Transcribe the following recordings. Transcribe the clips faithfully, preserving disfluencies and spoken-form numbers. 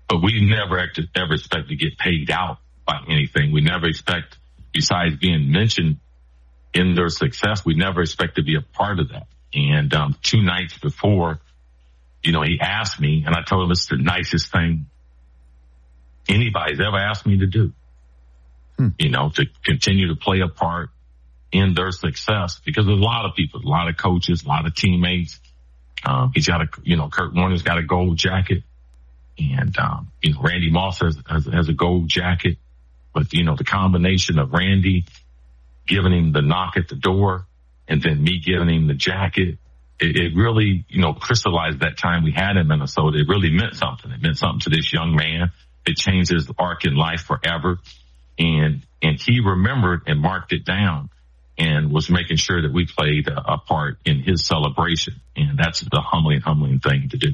but we never ever expect to get paid out by anything. We never expect, besides being mentioned in their success, we never expect to be a part of that. And um, two nights before, you know, he asked me, and I told him it's the nicest thing anybody's ever asked me to do, hmm. you know, to continue to play a part in their success, because there's a lot of people, a lot of coaches, a lot of teammates. Um, he's got a, you know, Kurt Warner's got a gold jacket, and, um, you know, Randy Moss has, has, has a gold jacket, but, you know, the combination of Randy giving him the knock at the door and then me giving him the jacket, it, it really, you know, crystallized that time we had in Minnesota. It really meant something. It meant something to this young man. It changed his arc in life forever. And, and he remembered and marked it down and was making sure that we played a, a part in his celebration. And that's the humbling, humbling thing to do.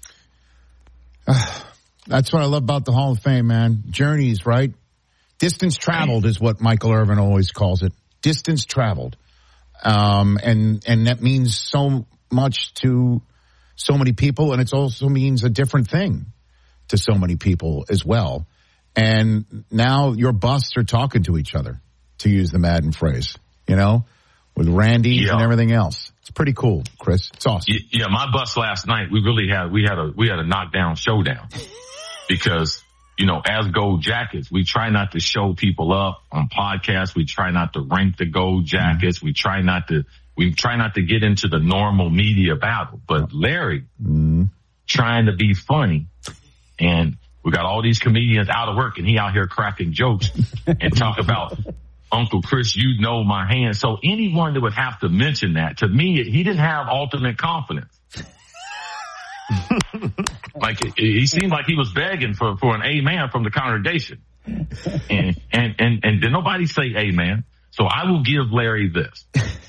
Uh, that's what I love about the Hall of Fame, man. Journeys, right? Distance traveled is what Michael Irvin always calls it. Distance traveled. Um, and, and that means so much to so many people, and it also means a different thing to so many people as well. And now your busts are talking to each other, to use the Madden phrase, you know, with Randy yeah. and everything else. It's pretty cool, Chris. It's awesome. Yeah, my bust last night, we really had, we had a, we had a knockdown showdown because, you know, as Gold Jackets, we try not to show people up on podcasts. We try not to rank the Gold Jackets. Mm-hmm. We try not to, we try not to get into the normal media battle. But Larry, mm-hmm. trying to be funny, and we got all these comedians out of work, and he out here cracking jokes and talk about Uncle Chris, you know my hand. So anyone that would have to mention that, to me, he didn't have ultimate confidence. Like it, he seemed like he was begging for, for an amen from the congregation. And, and, and, and did nobody say amen? So I will give Larry this.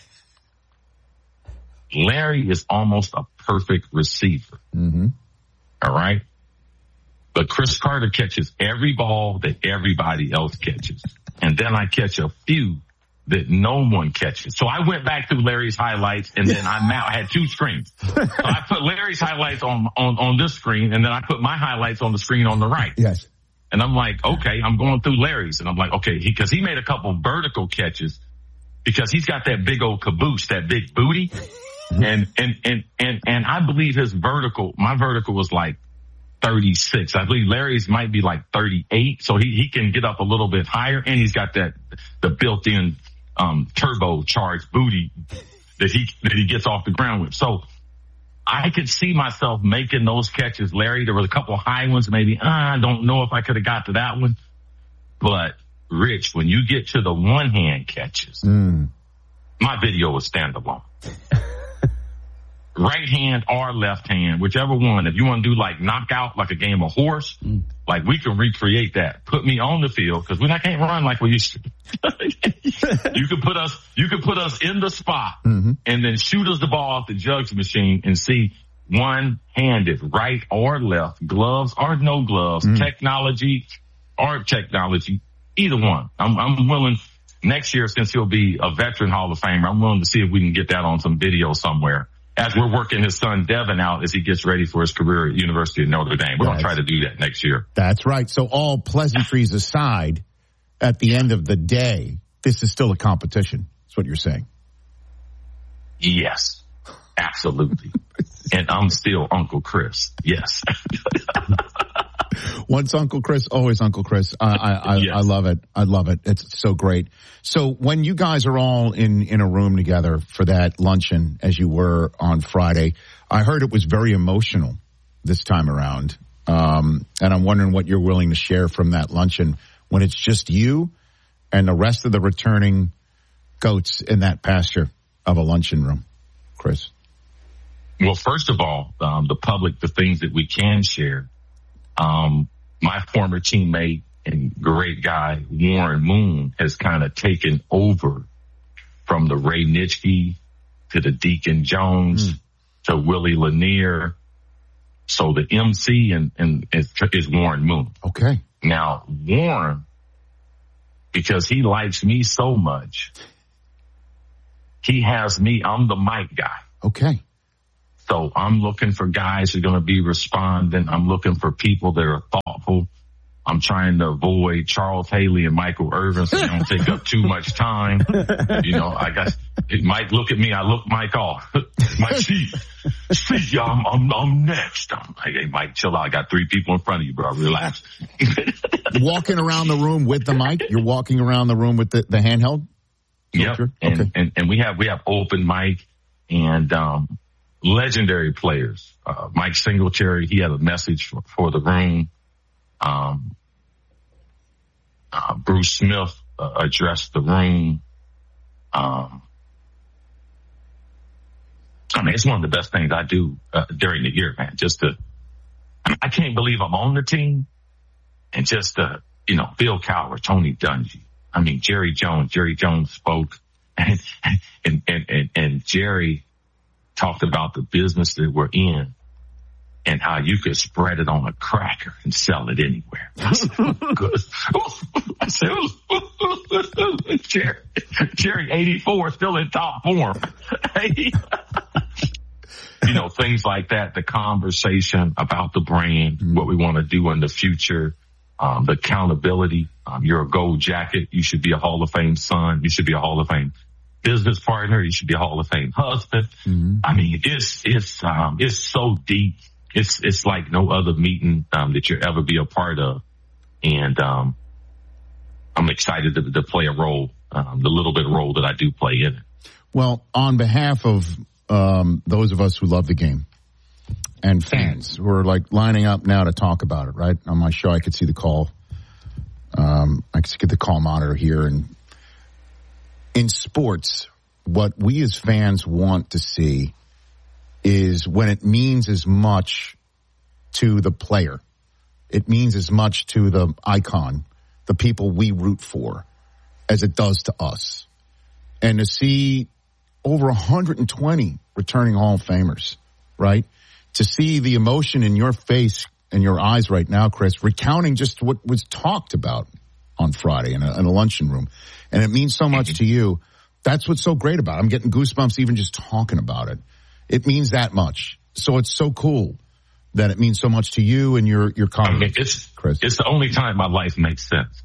Larry is almost a perfect receiver. Mm-hmm. All right. But Chris Carter catches every ball that everybody else catches. And then I catch a few that no one catches. So I went back through Larry's highlights, and then I now had two screens. So I put Larry's highlights on, on, on this screen, and then I put my highlights on the screen on the right. Yes. And I'm like, okay, I'm going through Larry's, and I'm like, okay, he, cause he made a couple vertical catches because he's got that big old caboose, that big booty. and, and, and, and, and I believe his vertical, my vertical was like thirty-six. I believe Larry's might be like thirty-eight. So he, he can get up a little bit higher, and he's got that, the built in, um, turbo charged booty that he, that he gets off the ground with. So I could see myself making those catches, Larry. There were a couple of high ones, maybe. Uh, I don't know if I could have got to that one, but Rich, when you get to the one hand catches, mm. my video was standalone. Right hand or left hand, whichever one. If you want to do like knockout, like a game of horse, mm. like we can recreate that. Put me on the field, because we I can't run like we used to. You could put us, you could put us in the spot, mm-hmm. and then shoot us the ball off the jugs machine and see one-handed, right or left, gloves or no gloves, mm. technology or technology, either one. I'm, I'm willing. Next year, since he'll be a veteran Hall of Famer, I'm willing to see if we can get that on some video somewhere, as we're working his son Devin out as he gets ready for his career at University of Notre Dame. We're going to try to do that next year. That's right. So all pleasantries aside, at the end of the day, this is still a competition. That's what you're saying. Yes, absolutely. And I'm still Uncle Chris. Yes. Once Uncle Chris, always Uncle Chris. I, I, I, yes. I love it. I love it. It's so great. So when you guys are all in, in a room together for that luncheon, as you were on Friday, I heard it was very emotional this time around. Um, and I'm wondering what you're willing to share from that luncheon when it's just you and the rest of the returning goats in that pasture of a luncheon room, Chris. Well, first of all, um, the public, the things that we can share. Um, my former teammate and great guy, Warren Moon, has kind of taken over from the Ray Nitschke to the Deacon Jones mm. to Willie Lanier. So the M C and, and is, is Warren Moon. Okay. Now, Warren, because he likes me so much, he has me, I'm the mic guy. Okay. So I'm looking for guys who are going to be responding. I'm looking for people that are thought careful. I'm trying to avoid Charles Haley and Michael Irvin so they don't take up too much time. You know, I got Mike look at me, I look Mike off. Mike, see, see, I'm, I'm, I'm next. I'm like, hey, Mike, chill out. I got three people in front of you, bro. Relax. Walking around the room with the mic? You're walking around the room with the, the handheld? Yep. Sure. And, okay. and, and we have, we have open mic and, um, legendary players. Uh, Mike Singletary, he had a message for, for the room. Um, uh, Bruce Smith uh, addressed the room. Um, I mean, it's one of the best things I do uh, during the year, man. Just to, I, mean, I can't believe I'm on the team, and just to, you know, Bill Cowher, Tony Dungy. I mean, Jerry Jones. Jerry Jones spoke, and and and and, and Jerry talked about the business that we're in. And how you could spread it on a cracker and sell it anywhere. I said, oh, good. I said, oh, Jerry, Jerry eighty-four still in top form. Hey. You know, things like that, the conversation about the brand, mm-hmm. what we want to do in the future, um, the accountability. Um, you're a gold jacket. You should be a Hall of Fame son. You should be a Hall of Fame business partner. You should be a Hall of Fame husband. Mm-hmm. I mean, it's, it's, um, it's so deep. It's, it's like no other meeting, um, that you'll ever be a part of. And, um, I'm excited to, to play a role, um, the little bit of role that I do play in it. Well, on behalf of, um, those of us who love the game and fans who are like lining up now to talk about it, right? On my show, I could see the call. Um, I could get the call monitor here. And in sports, what we as fans want to see is when it means as much to the player. It means as much to the icon, the people we root for, as it does to us. And to see over one hundred twenty returning Hall of Famers, right? To see the emotion in your face and your eyes right now, Chris, recounting just what was talked about on Friday in a, in a luncheon room. And it means so much to you. That's what's so great about it. I'm getting goosebumps even just talking about it. It means that much. So it's so cool that it means so much to you and your, your colleagues. I mean, it's, Chris. It's the only time my life makes sense.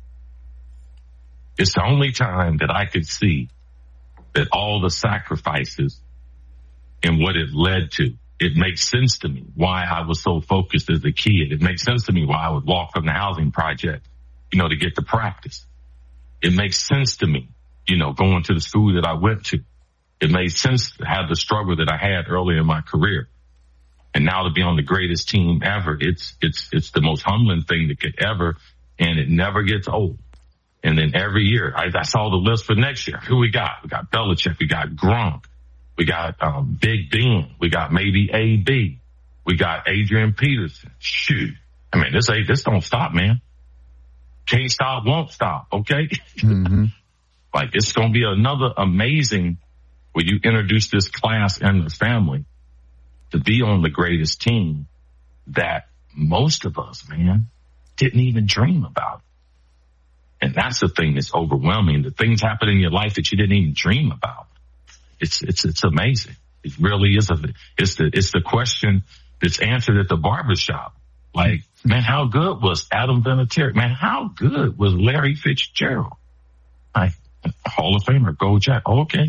It's the only time that I could see that all the sacrifices and what it led to, it makes sense to me why I was so focused as a kid. It makes sense to me why I would walk from the housing project, you know, to get to practice. It makes sense to me, you know, going to the school that I went to. It made sense to have the struggle that I had early in my career. And now to be on the greatest team ever, it's, it's, it's the most humbling thing that could ever, and it never gets old. And then every year, I, I saw the list for next year. Who we got? We got Belichick. We got Gronk. We got, um, Big Ben. We got maybe A B. We got Adrian Peterson. Shoot. I mean, this ain't, this don't stop, man. Can't stop, won't stop. Okay. Mm-hmm. Like it's going to be another amazing when you introduce this class and the family to be on the greatest team that most of us, man, didn't even dream about. And that's the thing that's overwhelming. The things happen in your life that you didn't even dream about. It's, it's, it's amazing. It really is. A, it's the, it's the question that's answered at the barbershop. Like, man, how good was Adam Vinatieri? Man, how good was Larry Fitzgerald? Like, Hall of Famer, Gold Jack. Oh, okay.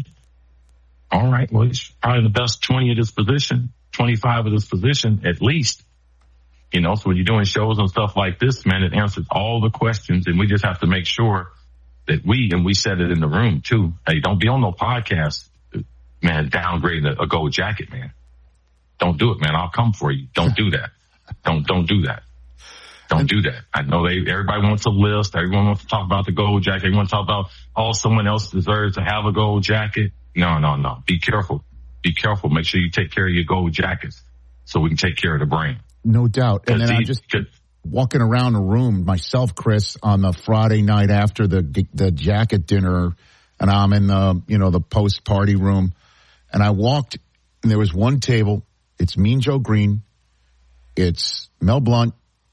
All right. Well, he's probably the best twenty at his position, twenty-five at his position, at least. You know, so when you're doing shows and stuff like this, man, it answers all the questions. And we just have to make sure that we, and we said it in the room too. Hey, don't be on no podcast, man, downgrading a, a gold jacket, man. Don't do it, man. I'll come for you. Don't do that. Don't, don't do that. Don't do that. I know they, everybody wants a list. Everyone wants to talk about the gold jacket. Everyone wants to talk about, oh, someone else deserves to have a gold jacket. No, no, no. Be careful. Be careful. Make sure you take care of your gold jackets so we can take care of the brand. No doubt. And then I just could, walking around the room myself, Chris, on the Friday night after the the jacket dinner, and I'm in the, you know, the post party room, and I walked, and there was one table. It's Mean Joe Green, it's Mel Blount,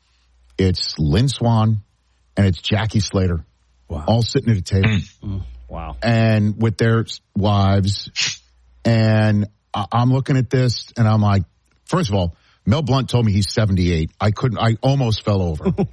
it's Lynn Swann, and it's Jackie Slater. Wow. All sitting at a table. Mm. Wow. And with their wives. And I'm looking at this, and I'm like, first of all, Mel Blount told me he's seventy-eight. I couldn't, I almost fell over.